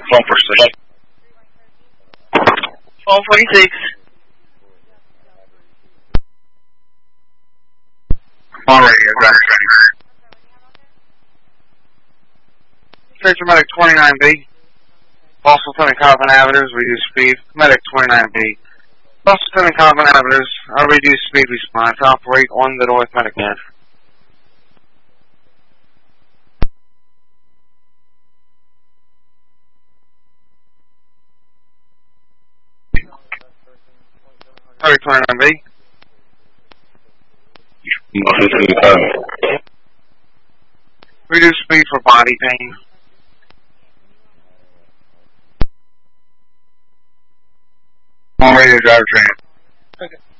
Phone for station. Phone 46. On radio, driver's ready. Station Medic 29B. Boston Lieutenant Coffin Avenues, reduce speed. Medic 29B. Boston Lieutenant Coffin Avenues, reduce speed response. Operate on the North Medic man. Medic 29B. Reduce speed for body pain. On radio, driver train. Okay.